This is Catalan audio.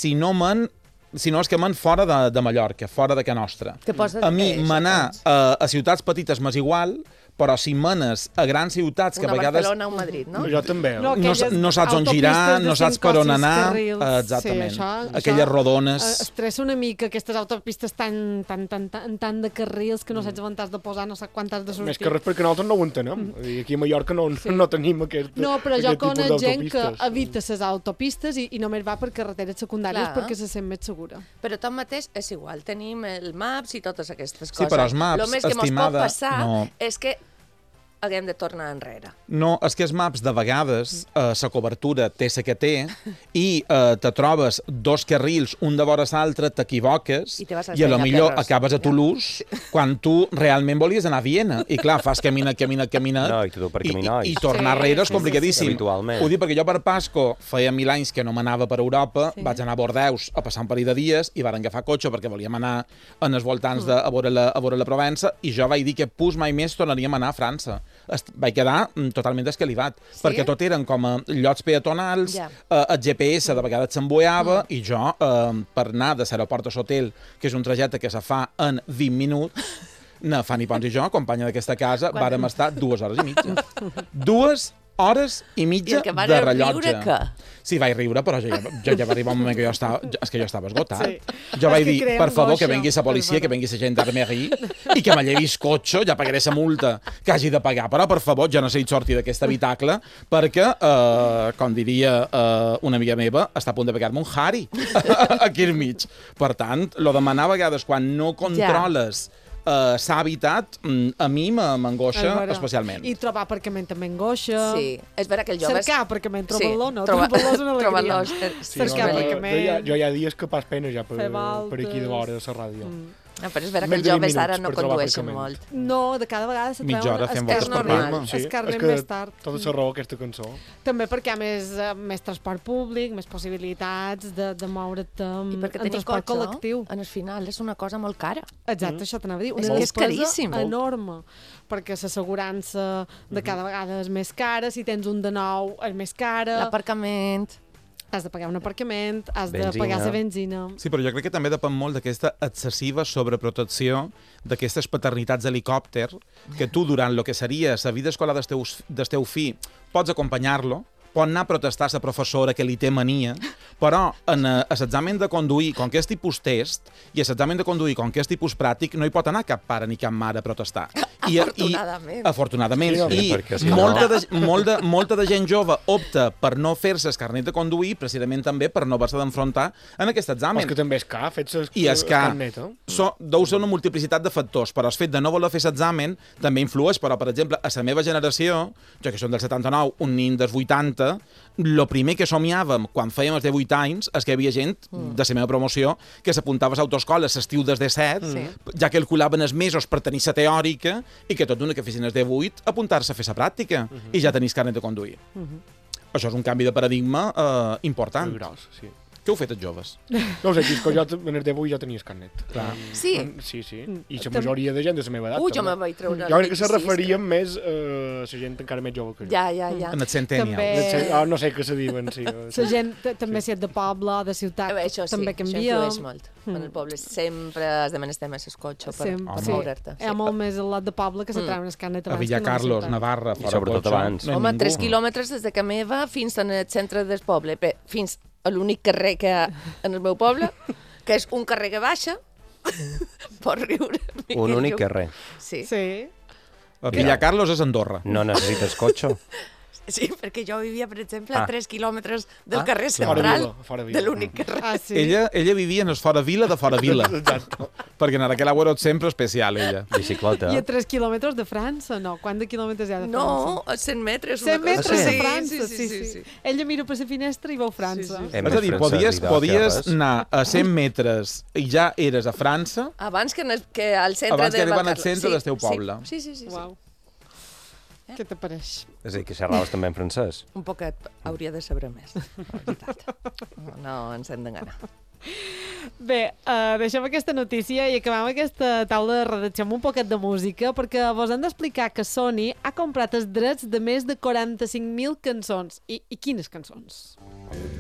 si no és que men fora de Mallorca, fora de Can Nostra. A mi manar a ciutats petites m'és igual, però si menes a grans ciutats que a vegades... Una Barcelona o un Madrid, no? Jo també. No saps on girar, no saps per on anar. Exactament. Aquelles rodones... Estressa una mica aquestes autopistes tan de carrils que no saps on t'has de posar, no saps quan t'has de sortir. Més que res perquè nosaltres no ho entenem. Aquí a Mallorca no tenim aquest tipus d'autopistes. No, però jo conec gent que evita les autopistes i només va per carreteres secundàries perquè se sent més segura. Però tanmateix és igual, tenim el Maps i totes aquestes coses. Sí, però els Maps, el més que mos pot passar és que haguem de tornar enrere. No, és que els Maps de vegades la cobertura té la que té i te trobes 2 carrils, un de vora l'altre, t'equivoques i a lo millor acabes a Toulouse quan tu realment volies anar a Viena. I clar, fas caminar i tornar enrere és complicadíssim. Ho dic perquè jo per Pasco feia 1000 anys que no m'anava per Europa, vaig anar a Bordeus a passar un parell de dies i varen agafar cotxe perquè volíem anar en els voltants a veure la Provença i jo vaig dir que mai més tornaríem a anar a França. Vaig quedar totalment descalivat, perquè tot eren com llots peatonals, el GPS de vegades s'emboiava i jo, per anar de l'aeroport a l'hotel, que és un trajecte que se fa en 20 minuts, na Fanny Pons i jo, companya d'aquesta casa, vàrem estar 2 hores i mitja. 2 hores i mitja de rellotge. I el que va riure, què? Sí, vaig riure, però ja va arribar un moment que jo estava esgotat. Jo vaig dir, per favor, que vengui la policia, que vengui la gendarmeria i que me llevis cotxe, ja pagaré la multa que hagi de pagar. Però, per favor, jo necessito sortir d'aquest habitacle perquè, com diria una amiga meva, està a punt de pegar-me un Harry aquí al mig. Per tant, lo de manar a vegades quan no controles l'hàbitat, a mi m'angoixa especialment. I trobar aparcament també angoixa. Sí, és vera que el jove... Cercar aparcament, trobar-lo no. Trobar-lo és una alegria. Cercar aparcament. Jo hi ha dies que pas pena ja per aquí de vora a la ràdio. No, però és vera que els joves ara no condueixen molt. No, de cada vegada se mitja hora fem voltes per Palma. Es carnen més tard. Tota la raó aquesta cançó. També perquè hi ha més transport públic, més possibilitats de moure't en transport col·lectiu. En el final és una cosa molt cara. Exacte, això t'anava a dir. És que és caríssim. Enorme. Perquè l'assegurança de cada vegada és més cara, si tens un de nou és més cara. L'aparcament... Has de pagar un aparcament, has de pagar la benzina... Sí, però jo crec que també depèn molt d'aquesta excessiva sobreprotecció d'aquestes paternitats d'helicòpter que tu, durant el que seria la vida escolar del teu fill, pots acompanyar-lo, pot anar a protestar a la professora que li té mania, però a l'examen de conduir, com que és tipus test, i a l'examen de conduir, com que és tipus pràctic, no hi pot anar cap pare ni cap mare a protestar. Afortunadament. I molta de gent jove opta per no fer-se el carnet de conduir, precisament també per no haver-se d'enfrontar en aquest examen. És que també és car, fer-se el carnet. Deu ser una multiplicitat de factors, però el fet de no voler fer l'examen també influeix, però, per exemple, a la meva generació, jo que som del 79, un nin dels 80, el primer que somiàvem quan fèiem els 18 anys és que hi havia gent de la meva promoció que s'apuntava a l'autoescola l'estiu des de 7, ja que calculaven els mesos per tenir la teòrica i que tot d'una que fessin els 18 apuntar-se a fer la pràctica i ja tenir carnet de conduir. Això és un canvi de paradigma important. Sí. Què heu fet els joves? No ho sé, jo en el 18 ja tenies carnet. Sí? Sí. I la majoria de gent de la meva edat. Jo me vaig treure... Jo crec que se referien més a la gent encara més jove que jo. Ja. En el centennial. No sé què se diuen, sí. La gent també si és de poble, de ciutat, també canvia. Això influeix molt. En el poble sempre has de menester més el cotxe per moure't. Hi ha molt més al lot de poble que se treuen el carnet abans. A Villacarlos, Navarra, i sobretot abans. Home, 3 quilòmetres des de casa meva fins al centre del poble. Fins a l'únic carrer que hi ha en el meu poble, que és un carrer que baixa, pot riure. Un únic carrer. Sí. A Villacarlos és Andorra. No necessites cotxe. Sí, perquè jo vivia, per exemple, a 3 quilòmetres del carrer central, de l'únic carrer. Ella vivia en el fora vila de fora vila. Perquè en aquella hora sempre especial, ella. Bicicleta. I a 3 quilòmetres de França, no? Quant de quilòmetres hi ha de França? No, a 100 metres. 100 metres de França, sí. Ella mira per la finestra i veu França. És a dir, podies anar a 100 metres i ja eres a França abans que al centre abans que arribant al centre del teu poble. Sí. Uau. Què te pareix? És a dir, que xerraves també en francès? Un poquet, hauria de saber més. No ens hem d'enganar. Bé, deixem aquesta notícia i acabem aquesta taula de redacció amb un poquet de música, perquè vos han d'explicar que Sony ha comprat els drets de més de 45.000 cançons. I quines cançons?